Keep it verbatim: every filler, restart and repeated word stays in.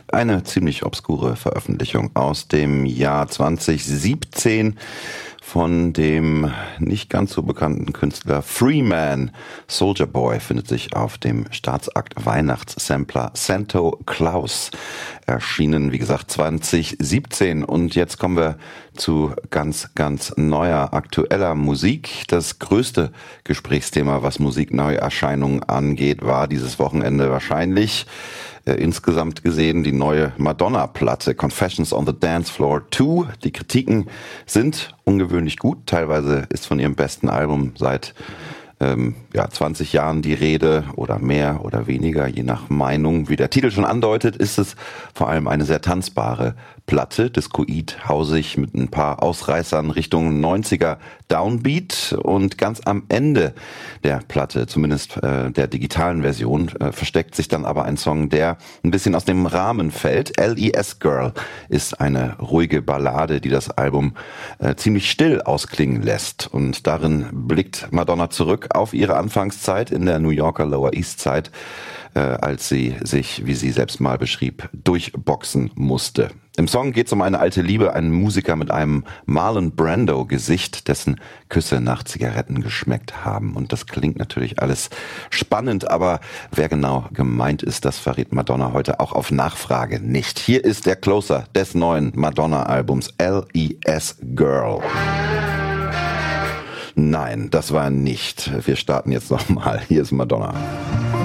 Eine ziemlich obskure Veröffentlichung aus dem Jahr zwanzig siebzehn von dem nicht ganz so bekannten Künstler Freeman. Soldier Boy findet sich auf dem Staatsakt Weihnachtssampler Santo Claus, erschienen, wie gesagt, zwanzig siebzehn. Und jetzt kommen wir zu ganz, ganz neuer, aktueller Musik. Das größte Gesprächsthema, was Musikneuerscheinungen angeht, war dieses Wochenende wahrscheinlich äh, insgesamt gesehen die neue Madonna-Platte Confessions on the Dance Floor zwei. Die Kritiken sind ungewöhnlich gut. Teilweise ist von ihrem besten Album seit ähm, ja, zwanzig Jahren die Rede oder mehr oder weniger, je nach Meinung. Wie der Titel schon andeutet, ist es vor allem eine sehr tanzbare Platte, discoid, hausig, mit ein paar Ausreißern Richtung neunziger Downbeat. Und ganz am Ende der Platte, zumindest äh, der digitalen Version, äh, versteckt sich dann aber ein Song, der ein bisschen aus dem Rahmen fällt. L E S Girl ist eine ruhige Ballade, die das Album äh, ziemlich still ausklingen lässt. Und darin blickt Madonna zurück auf ihre Anfangszeit in der New Yorker Lower East Side, äh, als sie sich, wie sie selbst mal beschrieb, durchboxen musste. Im Song geht es um eine alte Liebe, einen Musiker mit einem Marlon Brando-Gesicht, dessen Küsse nach Zigaretten geschmeckt haben. Und das klingt natürlich alles spannend, aber wer genau gemeint ist, das verrät Madonna heute auch auf Nachfrage nicht. Hier ist der Closer des neuen Madonna-Albums L E S Girl. Nein, das war nicht. Wir starten jetzt nochmal. Hier ist Madonna.